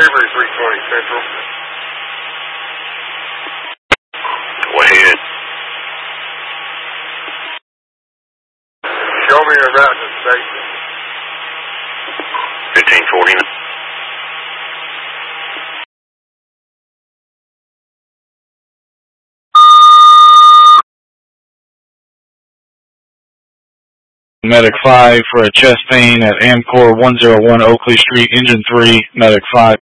Avery 320 Central. Go ahead. Show me a route to the station. 1549. Medic 5 for a chest pain at Amcor 101 Oakley Street, Engine 3, Medic 5.